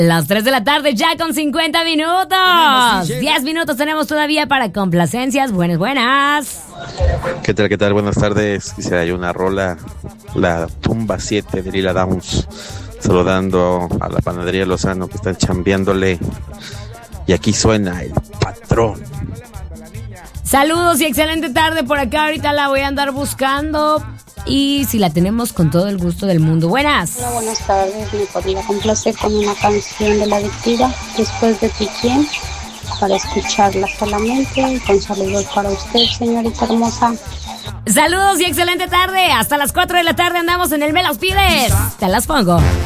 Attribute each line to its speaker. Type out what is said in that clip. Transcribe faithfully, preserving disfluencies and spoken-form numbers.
Speaker 1: Las tres de la tarde ya con cincuenta minutos. diez minutos tenemos todavía para complacencias. Buenas, buenas.
Speaker 2: ¿Qué tal, qué tal? Buenas tardes. Quisiera hay una rola, la Tumba siete de Lila Downs, saludando a la panadería Lozano que están chambeándole. Y aquí suena El Patrón.
Speaker 1: Saludos y excelente tarde por acá. Ahorita la voy a andar buscando. Y si la tenemos con todo el gusto del mundo. Buenas.
Speaker 3: Hola, buenas tardes. Me podría complacer con una canción de La Adictiva, Después de ti quién, para escucharla solamente. Y con saludos para usted, señorita hermosa.
Speaker 1: Saludos y excelente tarde. Hasta las cuatro de la tarde andamos en el Me las pides. Te las pongo.